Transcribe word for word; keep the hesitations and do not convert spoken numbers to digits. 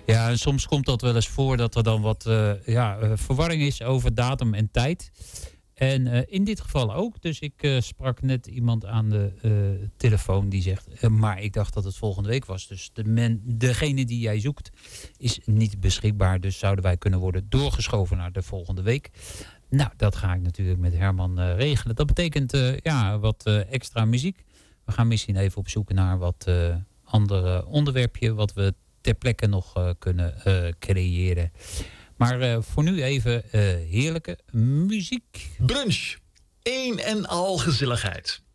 Ja, en soms komt dat wel eens voor dat er dan wat uh, ja, uh, verwarring is over datum en tijd. En uh, in dit geval ook. Dus ik uh, sprak net iemand aan de uh, telefoon die zegt... Uh, maar ik dacht dat het volgende week was. Dus de men, degene die jij zoekt is niet beschikbaar. Dus zouden wij kunnen worden doorgeschoven naar de volgende week. Nou, dat ga ik natuurlijk met Herman uh, regelen. Dat betekent uh, ja, wat uh, extra muziek. We gaan misschien even op zoek naar wat uh, andere onderwerpje... wat we ter plekke nog uh, kunnen uh, creëren. Maar uh, voor nu even uh, heerlijke muziek. Brunch. Een en al gezelligheid.